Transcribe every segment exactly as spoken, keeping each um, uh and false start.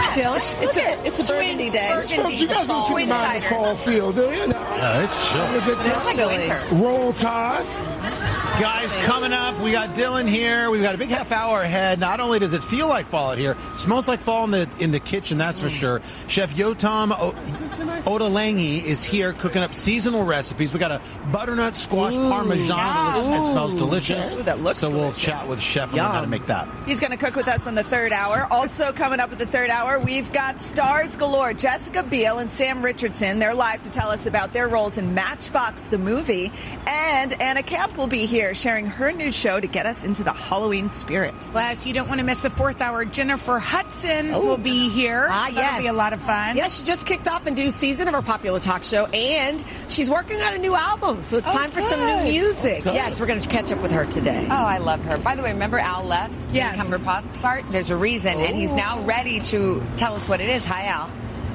Dylan. It's a, it's a burgundy day. Burgundy, you guys don't see the mountain fall field, do you? No. Uh, it's chill. It's like winter. Roll Tide. Guys, coming up, we got Dylan here. We've got a big half hour ahead. Not only does it feel like fall out here, it smells like fall in the in the kitchen, that's for sure. Chef Yotam o- Ottolenghi is here cooking up seasonal recipes. We got a butternut squash Ooh, parmesan. yeah. It, looks, it smells delicious. Ooh, that looks so delicious. we'll chat with Chef and learn how to make that. He's going to cook with us on the third hour. Also coming up at the third hour, we've got stars galore. Jessica Biel and Sam Richardson. They're live to tell us about their roles in Matchbox the movie. And Anna Camp will be here sharing her new show to get us into the Halloween spirit. Plus, you don't want to miss the fourth hour. Jennifer Hudson Oh. will be here. Ah, So yes. That'll be a lot of fun. Yeah, she just kicked off a new season of her popular talk show, and she's working on a new album, so it's Oh, time for some good. new music. Yes, we're going to catch up with her today. Oh, I love her. By the way, remember Al left? Yes. Didn't come to pop start. There's a reason, and he's now ready to tell us what it is. Hi, Al.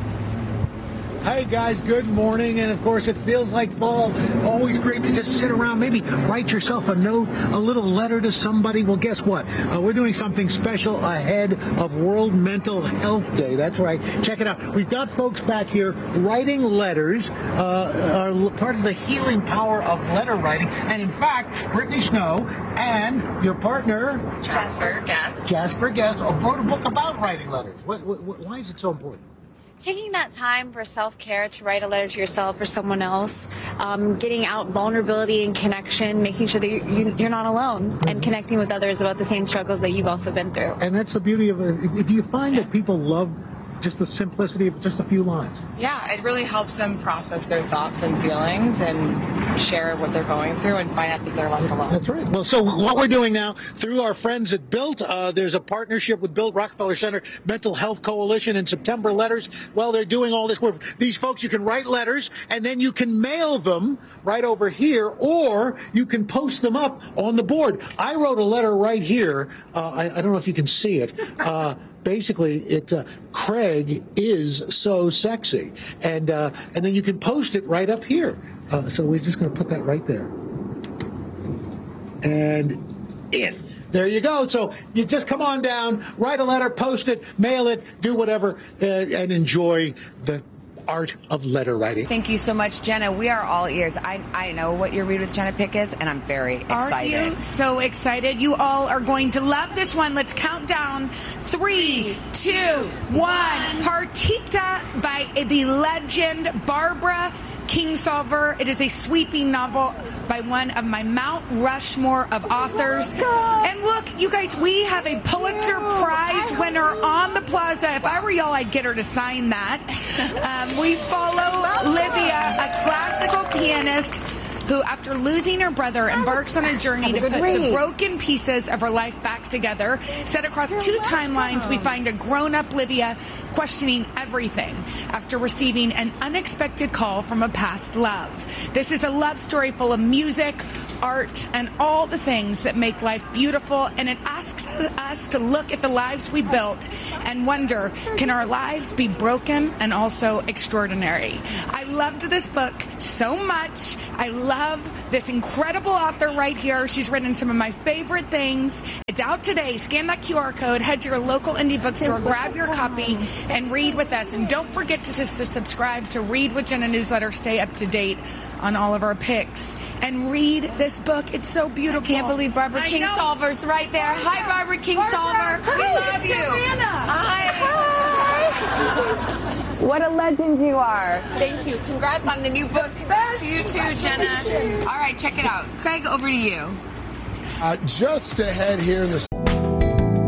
Hey guys, good morning, and of course it feels like fall. Always great to just sit around, maybe write yourself a note, a little letter to somebody. Well, guess what? Uh, we're doing something special ahead of World Mental Health Day. That's right. Check it out. We've got folks back here writing letters, uh, are part of the healing power of letter writing. And in fact, Brittany Snow and your partner, Jasper Guest. Jasper Guest, wrote a book about writing letters. What, what, why is it so important? Taking that time for self-care to write a letter to yourself or someone else, um, getting out vulnerability and connection, making sure that you, you, you're not alone, and connecting with others about the same struggles that you've also been through. And that's the beauty of it. Do you find that people love just the simplicity of just a few lines? Yeah, it really helps them process their thoughts and feelings and share what they're going through and find out that they're less alone. That's right. Well, so what we're doing now through our friends at Built, uh, there's a partnership with Built Rockefeller Center Mental Health Coalition and September Letters. Well, they're doing all this work. These folks, you can write letters and then you can mail them right over here, or you can post them up on the board. I wrote a letter right here. Uh, I, I don't know if you can see it. Uh, Basically, it uh, Craig is so sexy, and uh, and then you can post it right up here. Uh, so we're just going to put that right there, and in. There you go. So you just come on down, write a letter, post it, mail it, do whatever, uh, and enjoy the art of letter writing. Thank you so much, Jenna. We are all ears. I, I know what your Read with Jenna pick is, and I'm very excited. Are you so excited? You all are going to love this one. Let's count down. Three, two, one. Partita by the legend Barbara Kingsolver. It is a sweeping novel by one of my Mount Rushmore of authors. Oh, and look, you guys, we have a Pulitzer Prize winner on the plaza. If I were y'all, I'd get her to sign that. Um, we follow Livia, a classical pianist who, after losing her brother, embarks on a journey to put the broken pieces of her life back together. Set across two timelines, we find a grown-up Livia questioning everything after receiving an unexpected call from a past love. This is a love story full of music, art, and all the things that make life beautiful, and it asks us to look at the lives we built and wonder, can our lives be broken and also extraordinary? I loved this book so much. I love this incredible author right here. She's written some of my favorite things. It's out today. Scan that Q R code, head to your local indie bookstore, grab your copy, and read with us. And don't forget to, to, to subscribe to Read with Jenna newsletter. Stay up to date on all of our picks. And read this book. It's so beautiful. I can't believe Barbara Kingsolver's right there. Hi, Barbara Kingsolver. We love you. Hi. Hi. What a legend you are. Thank you. Congrats on the new book. Congrats to you too, Jenna. All right, check it out. Craig, over to you. Uh, just ahead here in the